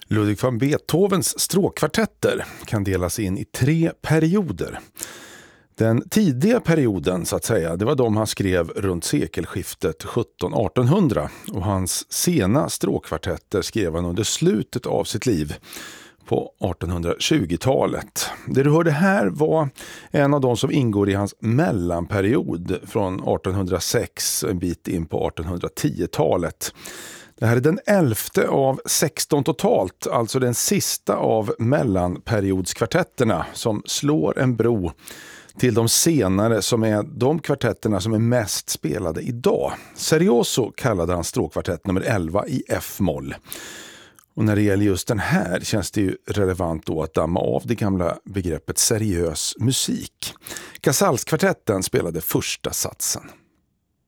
Ludwig van Beethovens stråkkvartetter kan delas in i 3 perioder. Den tidiga perioden, så att säga, det var de han skrev runt sekelskiftet 1700-1800, och hans sena stråkkvartetter skrev han under slutet av sitt liv på 1820-talet. Det du hörde här var en av de som ingår i hans mellanperiod från 1806 en bit in på 1810-talet. Det här är den 11:e av 16 totalt, alltså den sista av mellanperiodskvartetterna som slår en bro till de senare som är de kvartetterna som är mest spelade idag. Serioso kallade han stråkkvartett nummer 11 i F-moll. Och när det gäller just den här känns det ju relevant då att damma av det gamla begreppet seriös musik. Casals-kvartetten spelade första satsen.